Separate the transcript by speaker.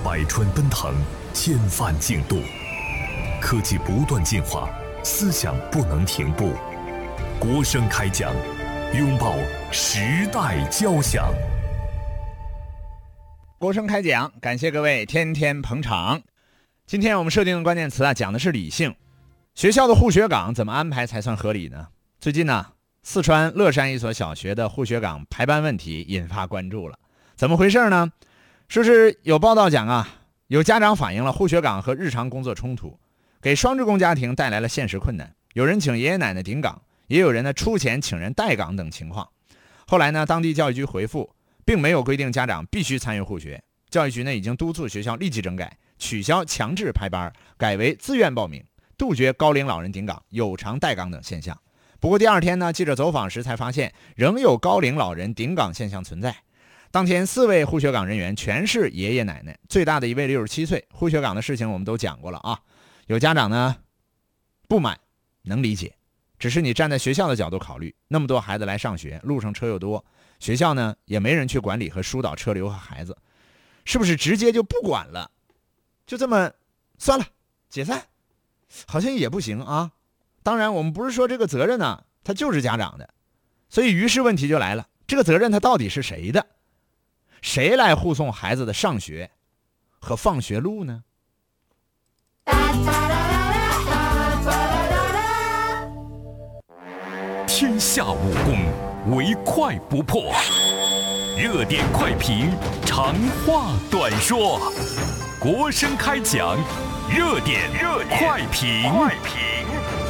Speaker 1: 百川奔腾，千帆竞渡，科技不断进化，思想不能停步。国声开讲，拥抱时代交响。
Speaker 2: 国声开讲，感谢各位天天捧场。今天我们设定的关键词讲的是理性。学校的护学岗怎么安排才算合理呢？最近呢，四川乐山一所小学的护学岗排班问题引发关注了。怎么回事呢？说是有报道讲有家长反映了护学岗和日常工作冲突，给双职工家庭带来了现实困难。有人请爷爷奶奶顶岗，也有人呢出钱请人代岗等情况。后来呢，当地教育局回复，并没有规定家长必须参与护学。教育局呢已经督促学校立即整改，取消强制排班，改为自愿报名，杜绝高龄老人顶岗、有偿代岗等现象。不过第二天呢，记者走访时才发现，仍有高龄老人顶岗现象存在。当天4位护学岗人员全是爷爷奶奶，最大的一位67岁。护学岗的事情我们都讲过了啊。有家长呢不满，能理解，只是你站在学校的角度考虑，那么多孩子来上学，路上车又多，学校呢也没人去管理和疏导车流和孩子，是不是直接就不管了，就这么算了解散？好像也不行啊。当然我们不是说这个责任呢它就是家长的，所以于是问题就来了，这个责任它到底是谁的？谁来护送孩子的上学和放学路呢？
Speaker 1: 天下武功，唯快不破。热点快评，长话短说。国声开讲，热点快评。